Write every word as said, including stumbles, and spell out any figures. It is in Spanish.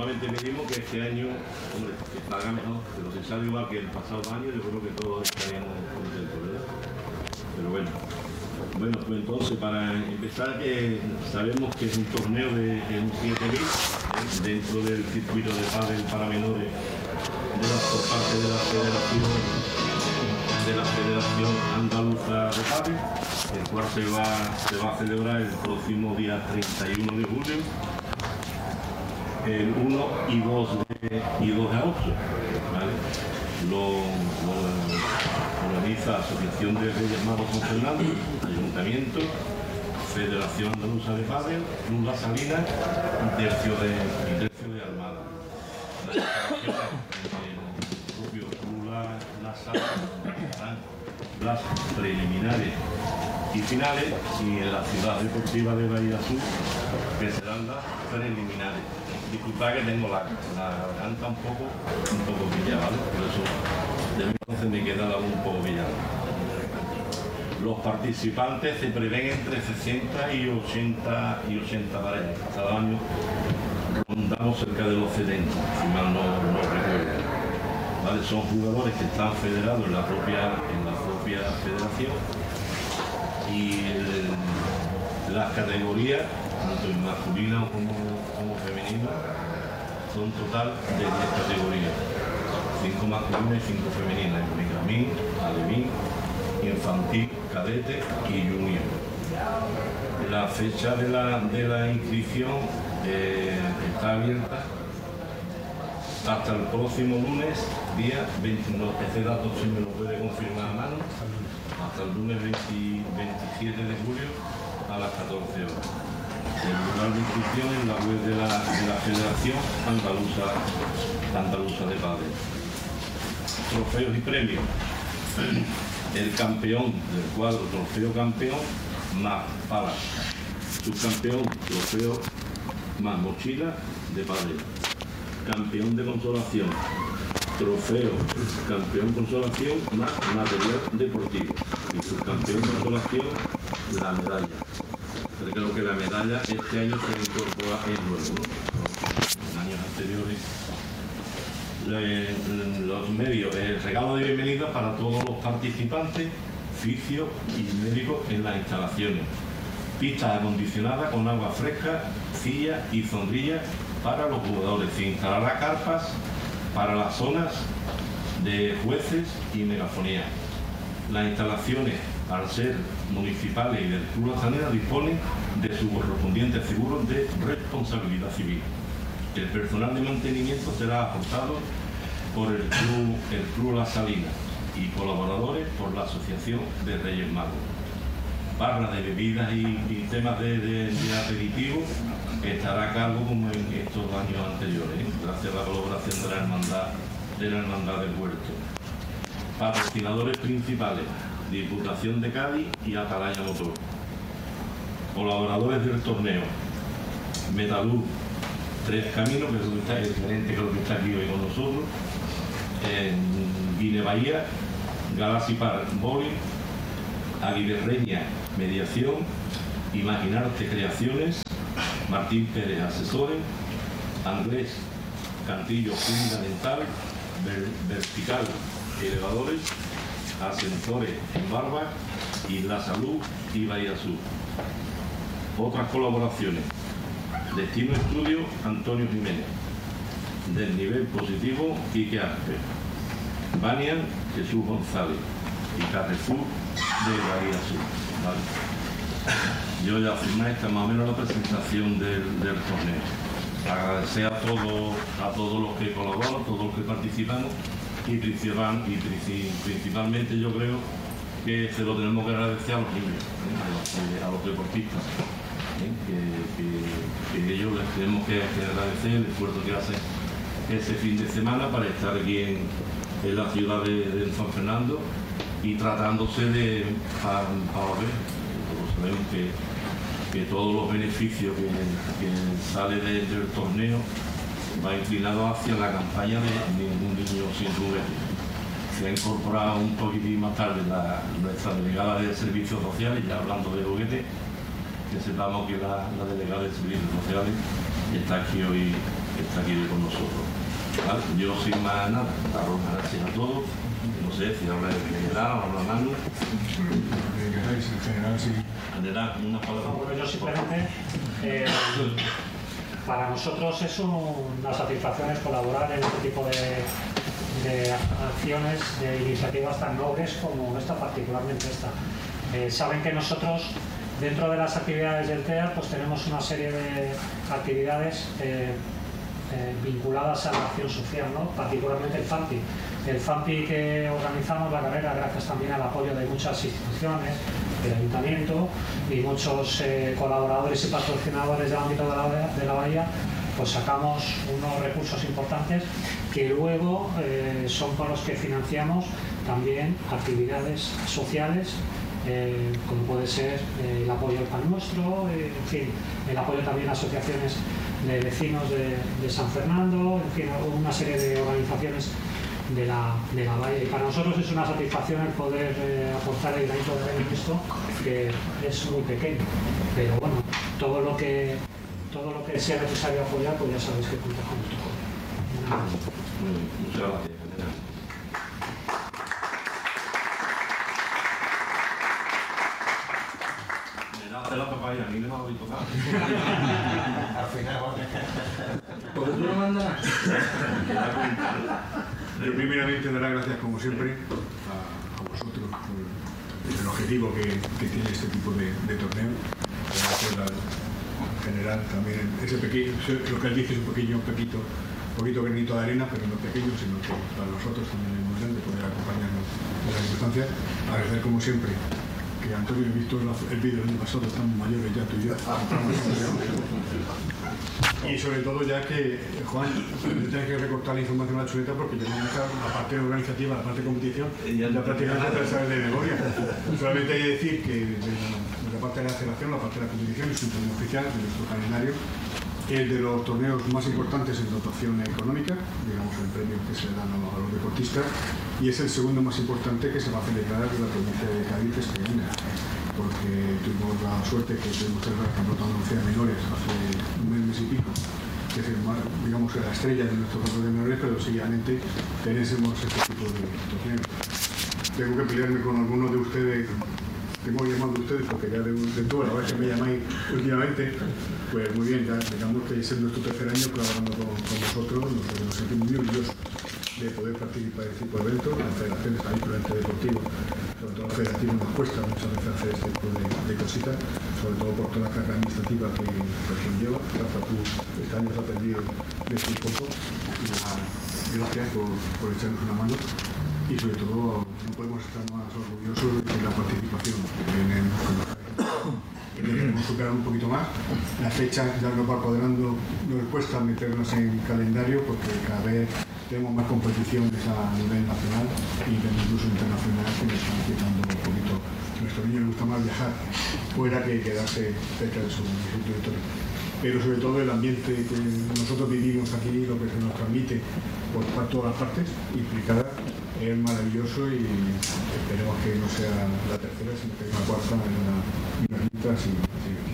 solamente pedimos que este año, hombre, que salga mejor, pero si sale igual que el pasado año, yo creo que todos estaremos contentos, ¿verdad? Pero bueno. Bueno, pues entonces, para empezar, que sabemos que es un torneo de, de un siete mil, ¿eh? Dentro del circuito de pádel para menores de la, por parte de la Federación de la Federación Andaluza de Pádel, el cual se va, se va a celebrar el próximo día treinta y uno de julio, el uno y dos de, y dos de agosto, ¿vale? Lo, lo organiza Asociación de Reyes Magos San Fernando, Ayuntamiento, Federación Andaluza de Pádel, Club La Salina y Tercio de, y Tercio de Armada. El propio Club La, La Salina, las preliminares y finales, y en la ciudad deportiva de Bahía Sur, que serán las preliminares. Disculpad que tengo la, la garganta un poco, un poco pillada, ¿vale? Por eso de entonces me queda la un poco pillada. Los participantes se prevén entre sesenta y ochenta y ochenta parejas. Cada año rondamos cerca de los setenta, si mal no, no recuerdo. ¿Vale? Son jugadores que están federados en la propia, en la propia federación, y el, las categorías, tanto en masculina como, como femenina, son total de diez categorías, cinco masculinas y cinco femeninas, Benjamín, alevín, infantil, cadete y junior. La fecha de la, de la inscripción eh, está abierta hasta el próximo lunes, día veintinueve, este dato si me lo puede confirmar a mano, hasta el lunes veinte, veintisiete de julio a las catorce horas. El lugar de inscripción en la web de la, de la Federación Andaluza, Andaluza de Pádel. Trofeos y premios. El campeón del cuadro, trofeo campeón, más pala. Subcampeón, trofeo más mochila de pádel. Campeón de consolación, trofeo, campeón consolación más material deportivo. Y subcampeón consolación, la medalla. Pero creo que la medalla este año se incorpora en nuevo, ¿no? En años anteriores. Le, los medios, el regalo de bienvenida para todos los participantes, fisios y médicos en las instalaciones. Pistas acondicionadas con agua fresca, sillas y sombrillas para los jugadores. Se instalará carpas para las zonas de jueces y megafonía. Las instalaciones, al ser municipales y del Club La Salina, disponen de sus correspondientes seguros de responsabilidad civil. El personal de mantenimiento será aportado por el Club, el Club La Salina y colaboradores por la Asociación de Reyes Magos. Barra de bebidas y, y temas de, de, de aperitivo estará a cargo como en estos años anteriores, ¿eh? Gracias a la colaboración de la Hermandad, de la Hermandad del Huerto. Patrocinadores principales: Diputación de Cádiz y Atalaya Motor. Colaboradores del torneo: Metalur, Tres Caminos, que es lo que está, el gerente que es lo que está aquí hoy con nosotros, en Guine Bahía, Galaxy Park Bowling, Aguiberreña Mediación, Imaginarte Creaciones, Martín Pérez Asesores, Andrés Cantillo Fundamental, Ver, Vertical Elevadores, Ascensores en Barba y La Salud y Bahía Sur. Otras colaboraciones: Destino Estudio, Antonio Jiménez. Del Nivel Positivo, Quique Aspe. Banian, Jesús González. Y Carrefour de Bahía Sur. ¿Vale? Yo ya firmé esta más o menos la presentación del, del torneo. Agradecer a todos, a todos los que colaboran, a todos los que participamos, y, principal, y principalmente yo creo que se lo tenemos que agradecer a los niños, ¿eh? a, los, a los deportistas. ¿eh? Que, que, que ellos les tenemos que, que agradecer el esfuerzo que hacen ese fin de semana para estar aquí en, en la ciudad de, de San Fernando, y tratándose de para, para ver, todos sabemos que, que todos los beneficios que, que sale de, del torneo va inclinado hacia la campaña de Ningún Niño Sin Juguete. Se ha incorporado un poquitín más tarde la, nuestra delegada de Servicios Sociales, ya hablando de juguete, que sepamos que la, la delegada de Servicios Sociales está aquí hoy que está aquí con nosotros. ¿Vale? Yo sin más nada, daros las gracias a todos. No sé si habla el general, habla Manu. En general, sí. General, unas palabras. Bueno, yo simplemente, eh, para nosotros es una satisfacción colaborar en este tipo de, de acciones, de iniciativas tan nobles como esta, particularmente esta. Eh, saben que nosotros, dentro de las actividades del T E A, pues tenemos una serie de actividades eh, eh, vinculadas a la acción social, ¿no? Particularmente el FAMPI. El FAMPI que organizamos la carrera gracias también al apoyo de muchas instituciones, del Ayuntamiento y muchos eh, colaboradores y patrocinadores del ámbito de la, de la Bahía, pues sacamos unos recursos importantes que luego eh, son con los que financiamos también actividades sociales, eh, como puede ser eh, el apoyo al Pan Nuestro, eh, en fin, el apoyo también a asociaciones de vecinos de, de San Fernando, en fin, una serie de organizaciones de la, de la Bahía. Y para nosotros es una satisfacción el poder eh, aportar el granito de arena en esto, que es muy pequeño, pero bueno, todo lo que todo lo que sea necesario apoyar, pues ya sabéis que cuenta con nuestro apoyo. Muchas gracias, general. Hace la papaya, a mí no me ha oído tocar. Al final, ¿por qué no manda? Yo primeramente dar las gracias, como siempre, a, a vosotros por el objetivo que, que tiene este tipo de, de torneo. Agradecer al general también ese pequeño, lo que él dice es un pequeño, un poquito, un poquito granito de arena, pero no pequeño, sino que para nosotros también es muy grande poder acompañarnos en las circunstancias. Agradecer, como siempre, que Antonio, he visto el vídeo del año pasado, estamos mayores ya tú y yo. Y sobre todo ya que, Juan, tienes que recortar la información a la chuleta porque ya no deja la parte organizativa, la parte de competición, ya prácticamente te la sabes de memoria. Solamente hay que decir que de la, de la parte de la aceleración, la parte de la competición es un torneo oficial de nuestro calendario, es de los torneos más importantes en dotación económica, digamos el premio que se le dan a los deportistas, y es el segundo más importante que se va a celebrar en la provincia de Cádiz este año, porque tuvimos la suerte que tuvimos el campeonato de Andalucía de menores hace un mes, mes y pico, que es el, digamos, la estrella de nuestro campeonato de menores, pero seguidamente tenemos este tipo de torneos. Tengo que pelearme con algunos de ustedes. Tengo llamado a ustedes porque ya de, de toda la vez que me llamáis últimamente, pues muy bien, ya digamos que es nuestro tercer año colaborando con, con vosotros, nosotros nos sentimos muy orgullosos de poder participar en este tipo de eventos, las federaciones también, pero el ente deportivo, sobre todo la federativa nos cuesta muchas veces hacer este tipo de, de cositas, sobre todo por toda la carga administrativa que, que conlleva. Rafa, tú este año has aprendido de esto un poco, y la, gracias por, por echarnos una mano. Y sobre todo no podemos estar más orgullosos de la participación que tenemos con los que queremos superar un poquito más. La fecha ya nos va cuadrando, nos cuesta meternos en calendario porque cada vez tenemos más competiciones a nivel nacional y incluso internacional que nos están quitando un poquito. A nuestros niños les gusta más viajar fuera que quedarse cerca de su, de su territorio. Pero sobre todo el ambiente que nosotros vivimos aquí, lo que se nos transmite por todas las partes implicadas, es maravilloso y esperemos que no sea la tercera, sino que haya una cuarta en una, unas listas y, y